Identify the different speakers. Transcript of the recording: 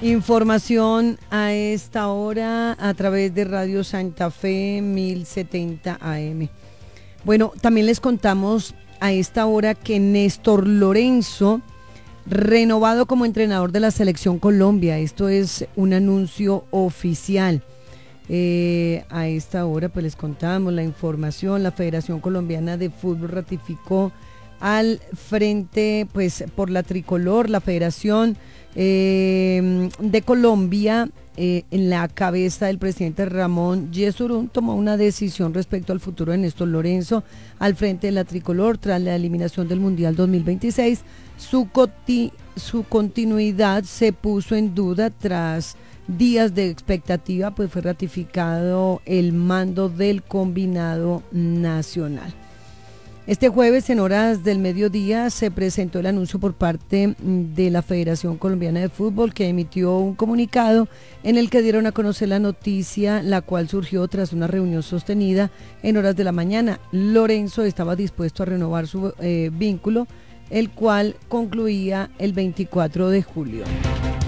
Speaker 1: Información a esta hora a través de Radio Santa Fe 1070 AM. Bueno, también les contamos a esta hora que Néstor Lorenzo, renovado como entrenador de la Selección Colombia. Esto es un anuncio oficial. A esta hora pues les contamos la información. La Federación Colombiana de Fútbol ratificó al frente pues por la tricolor, la Federación de Colombia, en la cabeza del presidente Ramón Yesurún, tomó una decisión respecto al futuro de Néstor Lorenzo al frente de la tricolor tras la eliminación del Mundial 2026. Su continuidad se puso en duda tras días de expectativa, pues fue ratificado el mando del combinado nacional. Este jueves, en horas del mediodía, se presentó el anuncio por parte de la Federación Colombiana de Fútbol, que emitió un comunicado en el que dieron a conocer la noticia, la cual surgió tras una reunión sostenida en horas de la mañana. Lorenzo estaba dispuesto a renovar su vínculo, el cual concluía el 24 de julio.